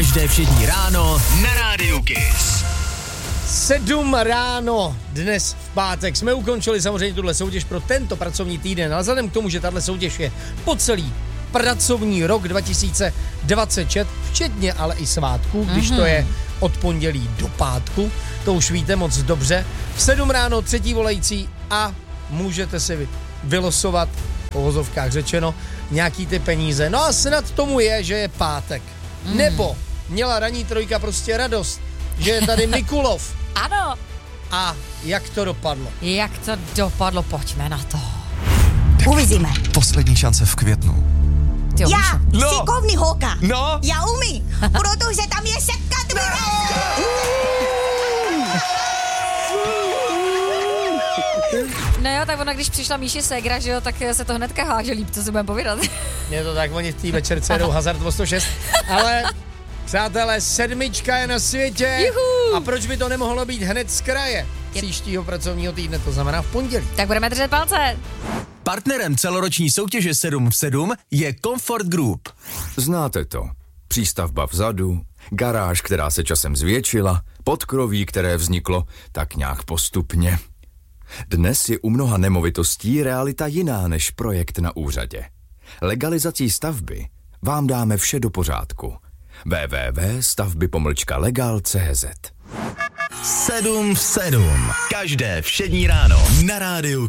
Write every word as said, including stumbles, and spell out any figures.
Každé všední ráno na Rádiu Kiss. Sedm ráno, dnes v pátek, jsme ukončili samozřejmě tuhle soutěž pro tento pracovní týden, ale vzhledem k tomu, že tahle soutěž je po celý pracovní rok dva tisíce dvacet šest, včetně ale i svátků, když to je od pondělí do pátku, to už víte moc dobře. V sedm ráno třetí volající a můžete si vylosovat, po vozovkách řečeno, nějaký ty peníze. No a snad tomu je, že je pátek. Mm. Nebo měla ranní trojka prostě radost, že je tady Mikulov. Ano. A jak to dopadlo? Jak to dopadlo, pojďme na to. Uvidíme. Poslední šance v květnu. Ty jo, Já, No. šikovný holka. No. Já umím, protože tam je setka. No jo, tak ona, když přišla Míši ségra, že jo, tak se to hnedka háže líp, co si budeme povídat. Je to tak, oni v té večerce jedou hazard o sto šest, ale přátelé, sedmička je na světě. Juhu. A proč by to nemohlo být hned z kraje příštího pracovního týdne, to znamená v pondělí. Tak budeme držet palce. Partnerem celoroční soutěže sedm v sedm je Comfort Group. Znáte to. Přístavba vzadu, garáž, která se časem zvětšila, podkroví, které vzniklo tak nějak postupně. Dnes je u mnoha nemovitostí realita jiná než projekt na úřadě. Legalizací stavby vám dáme vše do pořádku. w w w tečka stavby pomlčka legal tečka cz sedm v sedm. Každé všední ráno na Rádiu